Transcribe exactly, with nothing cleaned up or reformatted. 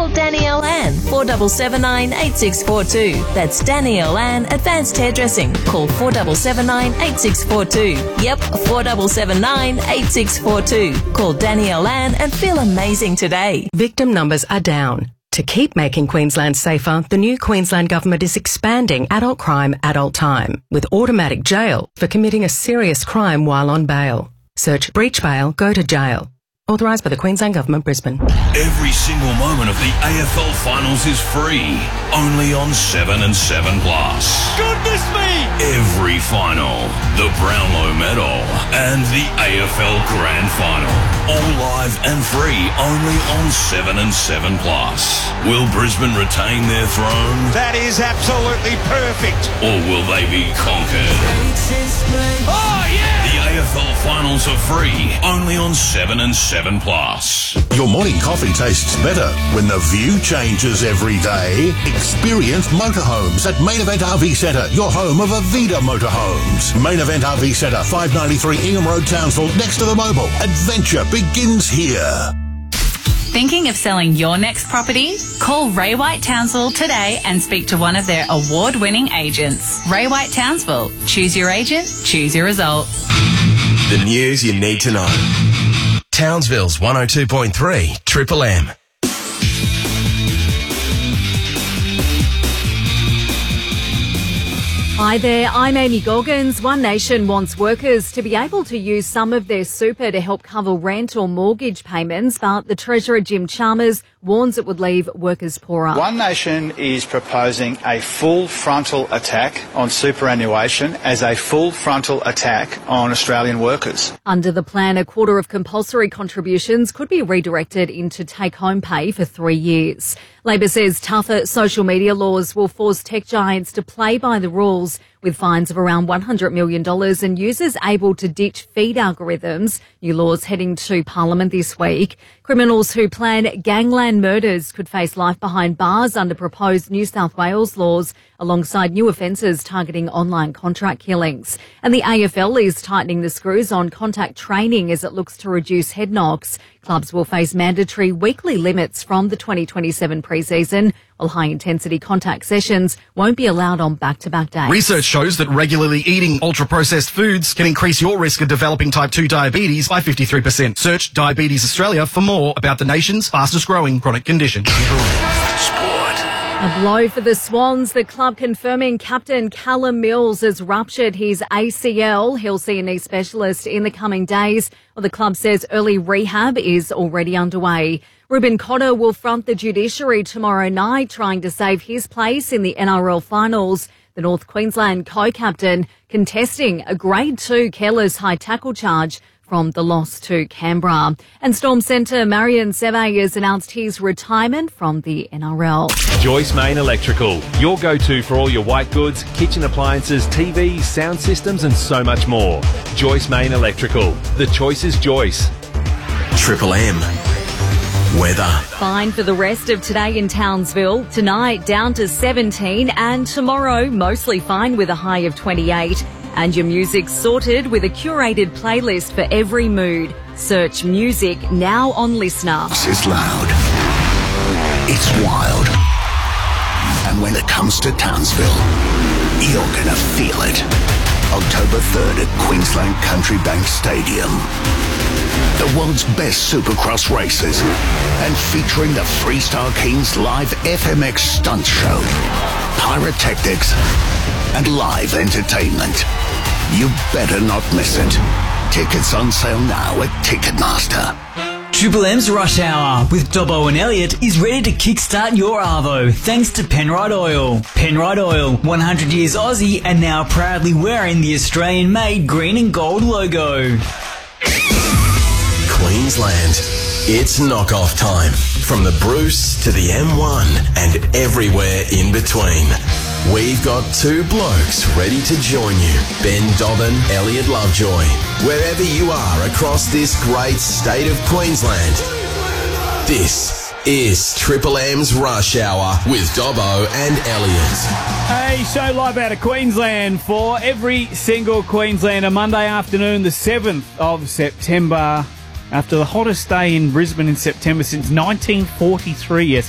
call Danielle Ann, four seven seven nine, eight six four two. That's Danielle Ann Advanced Hairdressing. Call four seven seven nine, eight six four two. Yep, four seven seven nine, eight six four two. Call Danielle Ann and feel amazing today. Victim numbers are down. To keep making Queensland safer, the new Queensland Government is expanding adult crime, adult time, with automatic jail for committing a serious crime while on bail. Search breach bail, go to jail. Authorised by the Queensland Government, Brisbane. Every single moment of the A F L Finals is free, only on seven and seven plus. Goodness me! Every final, the Brownlow Medal, and the A F L Grand Final, all live and free, only on seven and seven plus. Will Brisbane retain their throne? That is absolutely perfect. Or will they be conquered? Oh, yeah! The A F L Finals are free, only on seven and seven plus. Your morning coffee tastes better when the view changes every day. Experience motorhomes at Main Event R V Centre, your home of Avida Motorhomes. Main Event R V Centre, five ninety-three Ingham Road, Townsville, next to the Mobil. Adventure begins here. Thinking of selling your next property? Call Ray White Townsville today and speak to one of their award-winning agents. Ray White Townsville. Choose your agent, choose your result. The news you need to know. Townsville's one oh two point three Triple M. Hi there, I'm Amy Goggins. One Nation wants workers to be able to use some of their super to help cover rent or mortgage payments, but the Treasurer Jim Chalmers warns it would leave workers poorer. One Nation is proposing a full frontal attack on superannuation as a full frontal attack on Australian workers. Under the plan, a quarter of compulsory contributions could be redirected into take-home pay for three years. Labor says tougher social media laws will force tech giants to play by the rules, with fines of around one hundred million dollars and users able to ditch feed algorithms. New laws heading to Parliament this week. Criminals who plan gangland murders could face life behind bars under proposed New South Wales laws, alongside new offences targeting online contract killings. And the A F L is tightening the screws on contact training as it looks to reduce head knocks. Clubs will face mandatory weekly limits from the twenty twenty-seven pre-season, while high-intensity contact sessions won't be allowed on back-to-back days. Research shows that regularly eating ultra-processed foods can increase your risk of developing type two diabetes by fifty-three percent. Search Diabetes Australia for more about the nation's fastest-growing chronic condition. A blow for the Swans. The club confirming captain Callum Mills has ruptured his A C L. He'll see a knee specialist in the coming days. Well, the club says early rehab is already underway. Ruben Cotter will front the judiciary tomorrow night, trying to save his place in the N R L finals. The North Queensland co-captain contesting a grade two careless high tackle charge from the loss to Canberra. And Storm Centre Marion Seve has announced his retirement from the N R L. Joyce Main Electrical, your go-to for all your white goods, kitchen appliances, T Vs, sound systems and so much more. Joyce Main Electrical. The choice is Joyce. Triple M. Weather. Fine for the rest of today in Townsville. Tonight down to seventeen, and tomorrow mostly fine with a high of twenty-eight. And your music sorted with a curated playlist for every mood. Search music now on Listener. It's loud. It's wild. And when it comes to Townsville, you're gonna feel it. October third at Queensland Country Bank Stadium. The world's best supercross races, and featuring the Freestar Kings live F M X stunt show, pyrotechnics, and live entertainment. You better not miss it. Tickets on sale now at Ticketmaster. Triple M's Rush Hour with Dobbo and Elliott is ready to kickstart your arvo thanks to Penrite Oil. Penrite Oil, one hundred years Aussie and now proudly wearing the Australian-made green and gold logo. Queensland. It's knockoff time. From the Bruce to the M one and everywhere in between. We've got two blokes ready to join you. Ben Dobbin, Elliott Lovejoy. Wherever you are across this great state of Queensland. This is Triple M's Rush Hour with Dobbo and Elliott. Hey, show live out of Queensland for every single Queenslander. Monday afternoon, the seventh of September. After the hottest day in Brisbane in September since nineteen forty-three, yes.